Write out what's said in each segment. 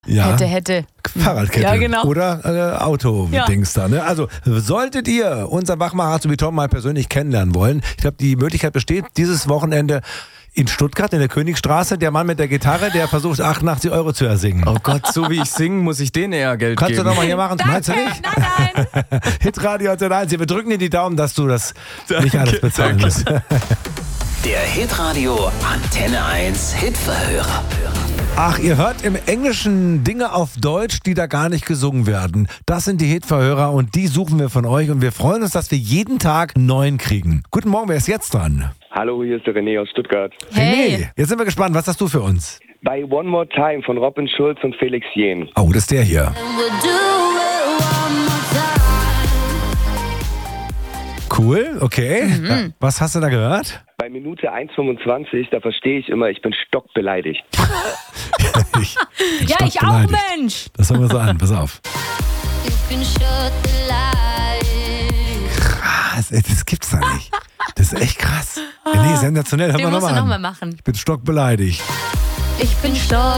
Ja. Hätte. Fahrradkette Ja, genau. oder Auto-Dings da. Ne? Also solltet ihr unser Wachmacher so wie Tom mal persönlich kennenlernen wollen, ich glaube, die Möglichkeit besteht, dieses Wochenende in Stuttgart, in der Königstraße, der Mann mit der Gitarre, der versucht 88 € zu ersingen. Oh Gott, so wie ich singe, muss ich denen eher Geld Kannst geben. du doch mal hier machen? Meinst du nicht? Nein. Hitradio Antenne 1. Wir drücken dir die Daumen, dass du das nicht alles bezahlen musst. Der Hitradio Antenne 1 Hitverhörer. Ach, ihr hört im Englischen Dinge auf Deutsch, die da gar nicht gesungen werden. Das sind die Hitverhörer und die suchen wir von euch und wir freuen uns, dass wir jeden Tag einen neuen kriegen. Guten Morgen, wer ist jetzt dran? Hallo, hier ist der René aus Stuttgart. Hey. René, jetzt sind wir gespannt, was hast du für uns? Bei One More Time von Robin Schulz und Felix Jähn. Oh, das ist der hier. Cool, okay. Was hast du da gehört? Bei Minute 1,25, da verstehe ich immer, ich bin stockbeleidigt. Ja, ich auch, beleidigt. Mensch. Das hören wir so an, pass auf. Krass, ey, das gibt's da nicht. Das ist echt krass. Nee, sensationell. Hören wir Den musst du nochmal nochmal an. machen. Ich bin stockbeleidigt. Ich bin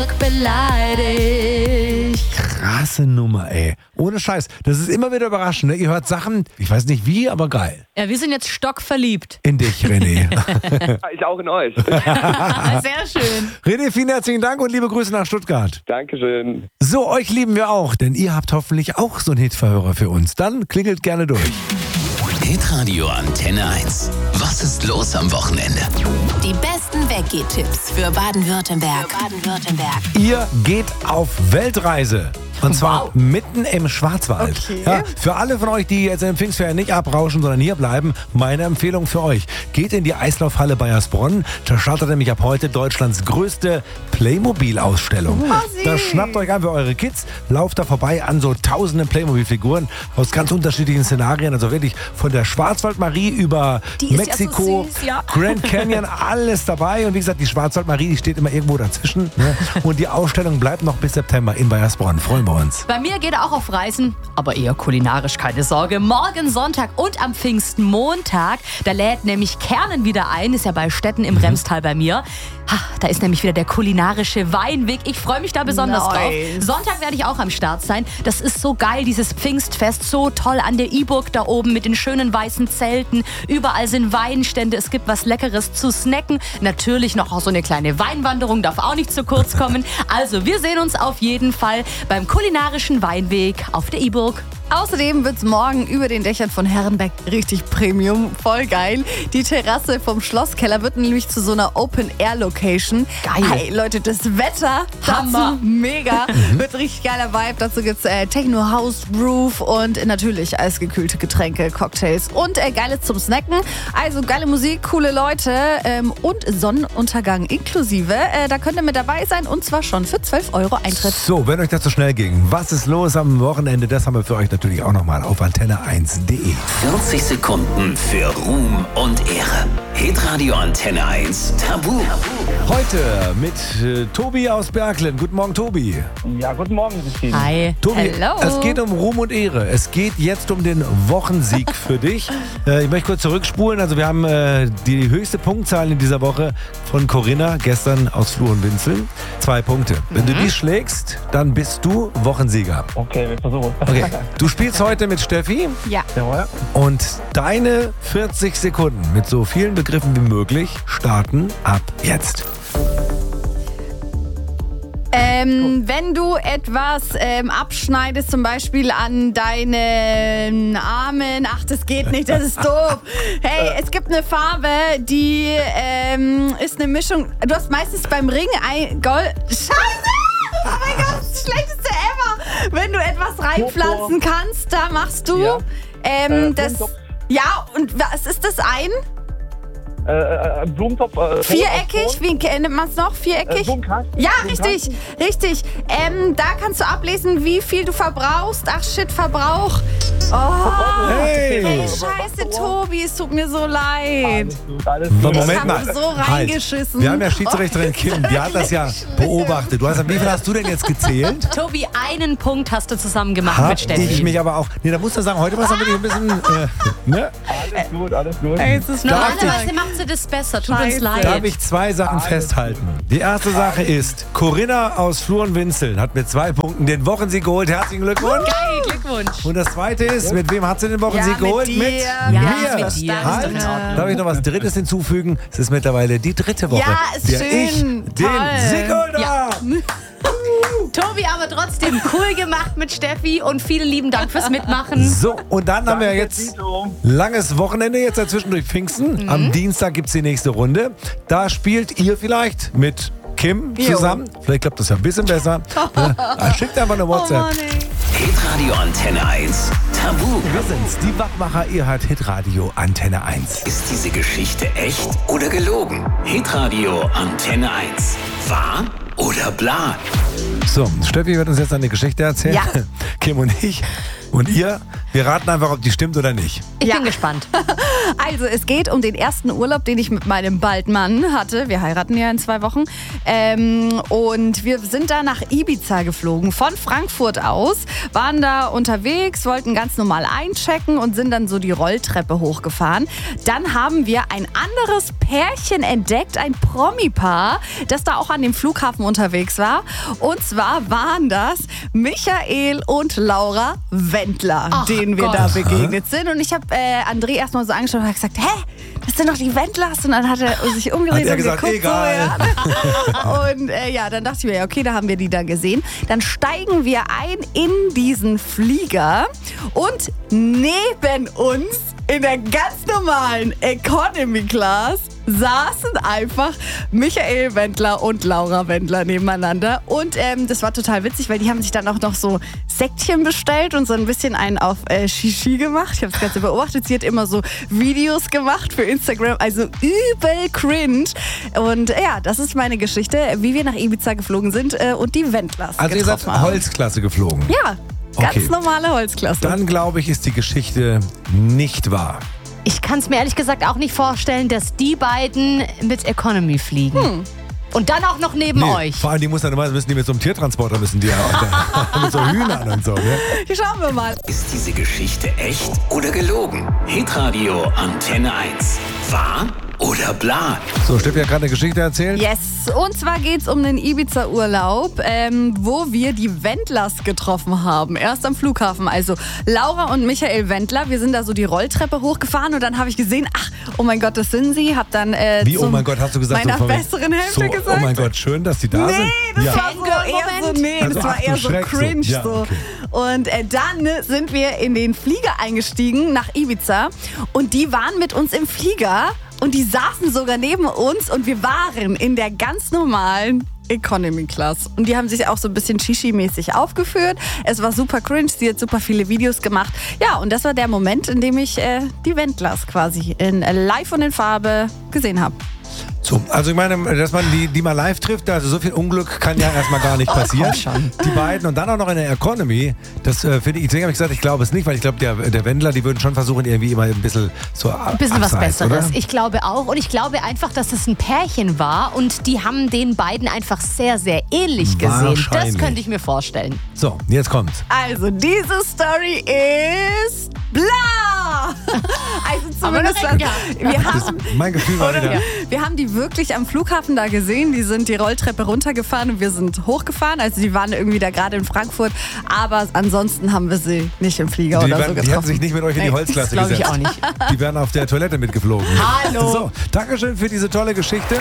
stockbeleidigt. Krasse Nummer, ey. Ohne Scheiß. Das ist immer wieder überraschend. Ne? Ihr hört Sachen, ich weiß nicht wie, aber geil. Ja, wir sind jetzt stockverliebt. In dich, René. Ich auch in euch. Sehr schön. René, vielen herzlichen Dank und liebe Grüße nach Stuttgart. Dankeschön. So, euch lieben wir auch, denn ihr habt hoffentlich auch so einen Hitverhörer für uns. Dann klingelt gerne durch. Hitradio Antenne 1. Was ist los am Wochenende? Die besten Weggeh-Tipps für Baden-Württemberg. Ihr geht auf Weltreise. Und zwar mitten im Schwarzwald. Okay. Ja, für alle von euch, die jetzt in den Pfingstferien nicht abrauschen, sondern hier bleiben, meine Empfehlung für euch. Geht in die Eislaufhalle Bayersbronn. Da startet nämlich ab heute Deutschlands größte Playmobil-Ausstellung. Da schnappt euch einfach eure Kids, lauft da vorbei an so tausenden Playmobil-Figuren aus ganz unterschiedlichen Szenarien. Also wirklich von der Schwarzwaldmarie über Die ist Mexiko, ja so süß, ja. Grand Canyon, alles dabei. Und wie gesagt, die Schwarzwaldmarie, die steht immer irgendwo dazwischen. Ne? Und die Ausstellung bleibt noch bis September in Bayersbronn. Freuen wir uns. Bei mir geht er auch auf Reisen, aber eher kulinarisch, keine Sorge. Morgen Sonntag und am Pfingstmontag, da lädt nämlich Kernen wieder ein, ist ja bei Stetten im Remstal bei mir. Ha, da ist nämlich wieder der kulinarische Weinweg. Ich freue mich da besonders drauf. Sonntag werde ich auch am Start sein. Das ist so geil, dieses Pfingstfest, so toll an der E-Burg da oben mit den schönen weißen Zelten. Überall sind Weinstände, es gibt was Leckeres zu snacken. Natürlich noch so eine kleine Weinwanderung, darf auch nicht zu kurz kommen. Also wir sehen uns auf jeden Fall beim kulinarischen Weinweg auf der E-Burg. Außerdem wird's morgen über den Dächern von Herrenberg richtig Premium. Voll geil. Die Terrasse vom Schlosskeller wird nämlich zu so einer Open-Air-Location. Geil. Hey, Leute, das Wetter Hammer. dazu mega. Wird richtig geiler Vibe. Dazu gibt's Techno, House, Groove und natürlich eisgekühlte Getränke, Cocktails und Geiles zum Snacken. Also geile Musik, coole Leute und Sonnenuntergang inklusive. Da könnt ihr mit dabei sein und zwar schon für 12 € Eintritt. So, wenn euch das so schnell ging, was ist los am Wochenende? Das haben wir für euch natürlich auch nochmal auf antenne1.de. 40 Sekunden für Ruhm und Ehre. Hitradio Antenne 1 Tabu. Heute mit Tobi aus Berglen. Guten Morgen, Tobi. Ja, guten Morgen, Christine. Hi. Tobi, Hello. es geht um Ruhm und Ehre. Es geht jetzt um den Wochensieg für dich. Ich möchte kurz zurückspulen. Also wir haben die höchste Punktzahl in dieser Woche von Corinna, gestern aus Flurenwinzeln. 2 Punkte. Wenn du die schlägst, dann bist du Wochensieger. Okay, wir versuchen. Okay. Du spielst heute mit Steffi Ja. Jawohl. und deine 40 Sekunden mit so vielen Begriffen wie möglich starten ab jetzt. Wenn du etwas abschneidest, zum Beispiel an deinen Armen, ach, das geht nicht, das ist doof. Hey, es gibt eine Farbe, die ist eine Mischung. Du hast meistens beim Ring ein Gold. Scheiße! Oh mein Gott, das Schlechteste ever! Wenn du etwas reinpflanzen kannst, da machst du das. Blumentopf. Ja, und was ist das ein? Blumentopf. Viereckig? Wie nennt man es noch? Viereckig? Blumenkasten. Ja, richtig. Da kannst du ablesen, wie viel du verbrauchst. Ach shit, Verbrauch. Oh, Hey! scheiße, Tobi, es tut mir so leid. Alles gut. Moment Ich hab mal. so reingeschissen. Wir haben ja Schiedsrichterin Kim, die hat das ja beobachtet. Du hast, wie viel hast du denn jetzt gezählt? Tobi, einen Punkt hast du zusammen gemacht Hab mit Steffi. ich mich aber auch. Nee, da musst du sagen, heute war es wirklich ein bisschen. Ne? Alles gut. Ey, es ist Normalerweise macht kürzer, desto besser. Tut uns leid. Darf ich 2 Sachen festhalten? Die erste Sache ist, Corinna aus Flurenwinzeln hat mit 2 Punkten den Wochensieg geholt. Herzlichen Glückwunsch. Geil, Glückwunsch. Und das zweite ist, mit wem hat sie den Wochensieg geholt? mit dir. Ja, mir. mit dir. Halt. Ist doch in Ordnung. Darf ich noch was Drittes hinzufügen? Es ist mittlerweile die 3. Woche, Ja, ist der schön. ich den Toll. Sieg geholt Ja. habe. Tobi, aber trotzdem cool gemacht mit Steffi und vielen lieben Dank fürs Mitmachen. So, und dann haben wir jetzt langes Wochenende, jetzt dazwischen durch Pfingsten. Am Dienstag gibt es die nächste Runde. Da spielt ihr vielleicht mit Kim zusammen. Vielleicht klappt das ja ein bisschen besser. Schickt einfach eine WhatsApp. Mann, ey. Hitradio Antenne 1 Tabu. Wir sind's, die Wachmacher, ihr hört Hitradio Antenne 1. Ist diese Geschichte echt oder gelogen? Hitradio Antenne 1. Wahr oder bla? So, Steffi wird uns jetzt eine Geschichte erzählen. Ja. Kim und ich. Und ihr, wir raten einfach, ob die stimmt oder nicht. Ich bin gespannt. Also, es geht um den ersten Urlaub, den ich mit meinem Baldmann hatte. Wir heiraten ja in 2 Wochen. Und wir sind da nach Ibiza geflogen, von Frankfurt aus. Waren da unterwegs, wollten ganz normal einchecken und sind dann so die Rolltreppe hochgefahren. Dann haben wir ein anderes Pärchen entdeckt, ein Promi-Paar, das da auch an dem Flughafen unterwegs war. Und zwar waren das Michael und Laura Wendler, Ach denen wir Gott. da begegnet sind. Und ich habe André erstmal so angeschaut und habe gesagt, hä, das sind doch die Wendlers. Und dann hat er sich umgedreht Hat er und gesagt, geguckt. egal. So, ja. Und dann dachte ich mir, ja, okay, da haben wir die dann gesehen. Dann steigen wir ein in diesen Flieger und neben uns in der ganz normalen Economy Class saßen einfach Michael Wendler und Laura Wendler nebeneinander. Und das war total witzig, weil die haben sich dann auch noch so Säckchen bestellt und so ein bisschen einen auf Shishi gemacht. Ich habe das Ganze beobachtet. Sie hat immer so Videos gemacht für Instagram, also übel cringe. Und ja, das ist meine Geschichte, wie wir nach Ibiza geflogen sind und die Wendlers Also ihr seid getroffen haben. Holzklasse geflogen. Ja, ganz Okay. normale Holzklasse. Dann glaube ich, ist die Geschichte nicht wahr. Ich kann es mir ehrlich gesagt auch nicht vorstellen, dass die beiden mit Economy fliegen. Und dann auch noch neben euch. Vor allem, die müssen die mit so einem Tiertransporter müssen die ja mit so Hühnern und so. Ne? Schauen wir mal. Ist diese Geschichte echt oder gelogen? Hitradio Antenne 1. Wahr oder bla? So, Steffi hat gerade eine Geschichte erzählt. Yes, und zwar geht's um den Ibiza-Urlaub, wo wir die Wendlers getroffen haben. Erst am Flughafen, also Laura und Michael Wendler. Wir sind da so die Rolltreppe hochgefahren und dann habe ich gesehen, ach, oh mein Gott, das sind sie. Hab dann Wie, oh mein Gott, hast du gesagt? meiner so von- besseren Hälfte so, gesagt. Oh mein Gott, schön, dass die da sind. Nee, das Ja. war so eher so, nee, Also, das war ach du eher so Schreck, so. cringe. Ja, so. okay. Und dann sind wir in den Flieger eingestiegen nach Ibiza und die waren mit uns im Flieger und die saßen sogar neben uns und wir waren in der ganz normalen Economy Class. Und die haben sich auch so ein bisschen Shishi-mäßig aufgeführt. Es war super cringe, sie hat super viele Videos gemacht. Ja, und das war der Moment, in dem ich die Wendlers quasi in live und in Farbe gesehen habe. So, also ich meine, dass man die mal live trifft, also so viel Unglück kann ja erstmal gar nicht passieren. Die beiden und dann auch noch in der Economy, das finde ich, deswegen habe ich gesagt, ich glaube es nicht, weil ich glaube, der Wendler, die würden schon versuchen, irgendwie immer ein bisschen so Ein bisschen was abseits, Besseres. oder? Ich glaube auch. Und ich glaube einfach, dass es ein Pärchen war und die haben den beiden einfach sehr, sehr ähnlich gesehen. Das Wahrscheinlich. könnte ich mir vorstellen. So, jetzt kommt's. Also, diese Story ist bla! Also zumindest, recht gehabt. wir haben, Mein Gefühl war wieder... wir haben die wirklich am Flughafen da gesehen. Die sind die Rolltreppe runtergefahren und wir sind hochgefahren. Also die waren irgendwie da gerade in Frankfurt. Aber ansonsten haben wir sie nicht im Flieger Die, oder so werden, die getroffen. hätten sich nicht mit euch in die Nee, Holzklasse glaub ich gesetzt. auch nicht. Die wären auf der Toilette mitgeflogen. Hallo. So, Dankeschön für diese tolle Geschichte.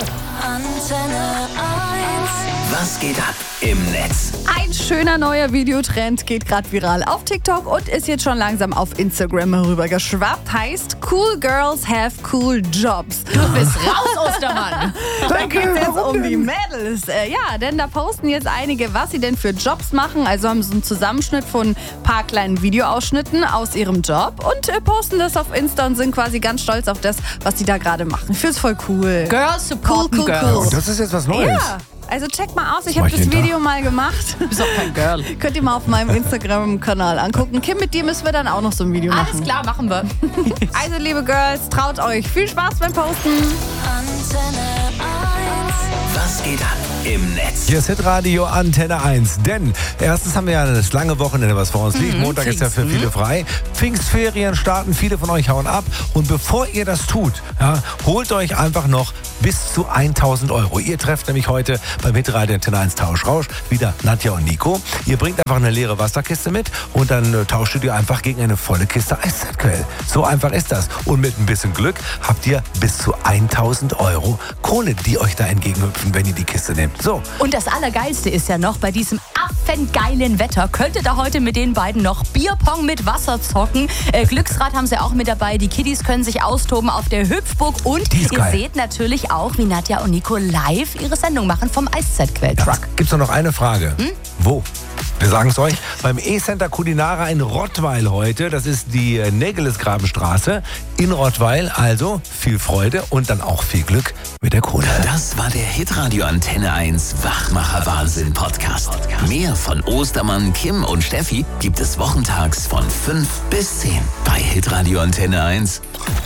Was geht ab im Netz? Ein schöner neuer Videotrend geht gerade viral auf TikTok und ist jetzt schon langsam auf Instagram rübergeschwappt. Heißt, cool girls have cool jobs. Du bist raus, Ostermann. Da geht es jetzt um die Mädels. Ja, denn da posten jetzt einige, was sie denn für Jobs machen. Also haben sie einen Zusammenschnitt von ein paar kleinen Videoausschnitten aus ihrem Job und posten das auf Insta und sind quasi ganz stolz auf das, was sie da gerade machen. Ich finde es voll cool. Girls supporten Cool, cool, Girls. cool. Und das ist jetzt was Neues. Ja, also check mal aus. Ich mach habe ich das jeden Video mal gemacht. Du bist doch kein Girl. Könnt ihr mal auf meinem Instagram-Kanal angucken. Kim, mit dir müssen wir dann auch noch so ein Video machen. Alles klar, machen wir. Also, liebe Girls, traut euch. Viel Spaß beim Posten. Was geht ab im Netz. Hier ist Hitradio Antenne 1. Denn erstens haben wir ja das lange Wochenende, was vor uns liegt. Montag ist ja für viele frei. Pfingstferien starten, viele von euch hauen ab. Und bevor ihr das tut, holt euch einfach noch bis zu 1.000 Euro. Ihr trefft nämlich heute beim Hitradio Antenne 1 Tauschrausch wieder Nadja und Nico. Ihr bringt einfach eine leere Wasserkiste mit und dann tauscht ihr einfach gegen eine volle Kiste Eiszeitquell. So einfach ist das. Und mit ein bisschen Glück habt ihr bis zu 1.000 Euro Kohle, die euch da entgegenhüpfen, wenn ihr die Kiste nehmt. So. Und das Allergeilste ist ja noch, bei diesem affengeilen Wetter könntet ihr heute mit den beiden noch Bierpong mit Wasser zocken. Glücksrad haben sie auch mit dabei. Die Kiddies können sich austoben auf der Hüpfburg. Und ihr seht natürlich auch, wie Nadja und Nico live ihre Sendung machen vom Eiszeitquell-Truck. Ja, gibt's noch eine Frage. Wo? Wir sagen es euch, beim E-Center Kulinara in Rottweil heute. Das ist die Nägelesgrabenstraße in Rottweil. Also viel Freude und dann auch viel Glück mit der Kohle. Das war der Hitradio Antenne 1 Wachmacher-Wahnsinn Podcast. Mehr von Ostermann, Kim und Steffi gibt es wochentags von 5 bis 10 bei Hitradio Antenne 1.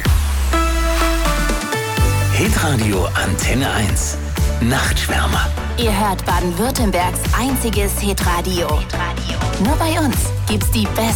Hitradio Antenne 1 Nachtschwärmer. Ihr hört Baden-Württembergs einziges Hitradio. Nur bei uns gibt's die besten